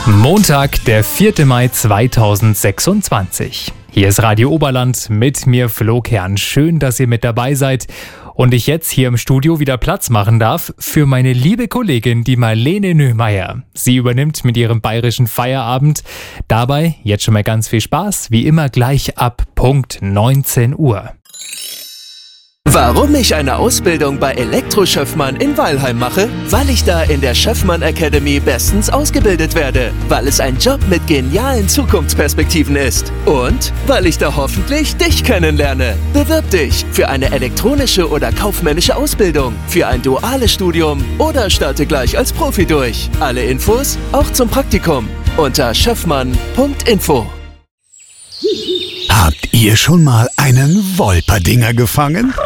Montag, der 4. Mai 2026. Hier ist Radio Oberland mit mir, Flo Kern. Schön, dass ihr mit dabei seid und ich jetzt hier im Studio wieder Platz machen darf für meine liebe Kollegin, die Marlene Nöhmeier. Sie übernimmt mit ihrem bayerischen Feierabend. Dabei jetzt schon mal ganz viel Spaß, wie immer gleich ab Punkt 19 Uhr. Warum ich eine Ausbildung bei Elektroschöffmann in Weilheim mache? Weil ich da in der Schöffmann Academy bestens ausgebildet werde. Weil es ein Job mit genialen Zukunftsperspektiven ist. Und weil ich da hoffentlich dich kennenlerne. Bewirb dich für eine elektronische oder kaufmännische Ausbildung, für ein duales Studium oder starte gleich als Profi durch. Alle Infos auch zum Praktikum unter schöffmann.info. Habt ihr schon mal einen Wolperdinger gefangen?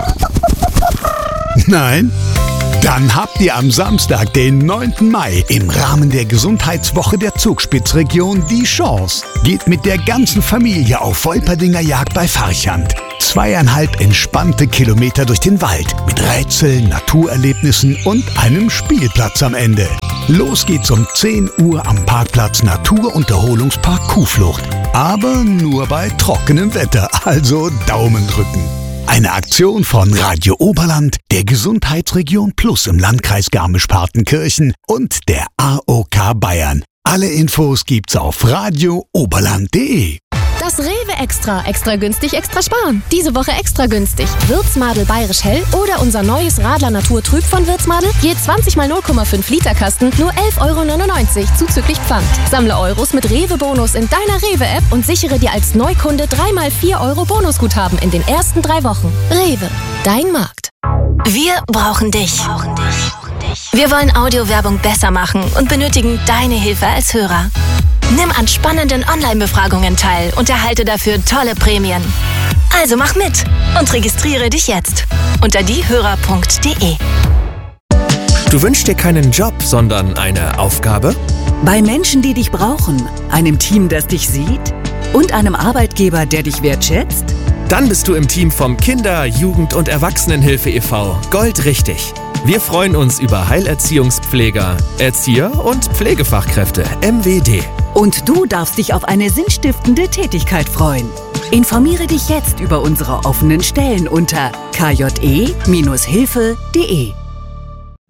Nein? Dann habt ihr am Samstag, den 9. Mai, im Rahmen der Gesundheitswoche der Zugspitzregion die Chance. Geht mit der ganzen Familie auf Wolperdinger-Jagd bei Farchant. 2,5 entspannte Kilometer durch den Wald mit Rätseln, Naturerlebnissen und einem Spielplatz am Ende. Los geht's um 10 Uhr am Parkplatz Naturunterholungspark Kuhflucht. Aber nur bei trockenem Wetter, also Daumen drücken. Eine Aktion von Radio Oberland, der Gesundheitsregion Plus im Landkreis Garmisch-Partenkirchen und der AOK Bayern. Alle Infos gibt's auf radiooberland.de. Das Rewe Extra. Extra günstig, extra sparen. Diese Woche extra günstig. Würzmadel Bayerisch Hell oder unser neues Radler Naturtrüb von Würzmadel. Je 20 mal 0,5 Liter Kasten, nur 11,99 € zuzüglich Pfand. Sammle Euros mit Rewe-Bonus in deiner Rewe-App und sichere dir als Neukunde 3 mal 4 € Bonusguthaben in den ersten 3 Wochen. Rewe, dein Markt. Wir brauchen dich. Wir wollen Audiowerbung besser machen und benötigen deine Hilfe als Hörer. Nimm an spannenden Online-Befragungen teil und erhalte dafür tolle Prämien. Also mach mit und registriere dich jetzt unter diehörer.de. Du wünschst dir keinen Job, sondern eine Aufgabe? Bei Menschen, die dich brauchen, einem Team, das dich sieht und einem Arbeitgeber, der dich wertschätzt? Dann bist du im Team vom Kinder-, Jugend- und Erwachsenenhilfe e.V. goldrichtig. Wir freuen uns über Heilerziehungspfleger, Erzieher und Pflegefachkräfte MWD. Und du darfst dich auf eine sinnstiftende Tätigkeit freuen. Informiere dich jetzt über unsere offenen Stellen unter kje-hilfe.de.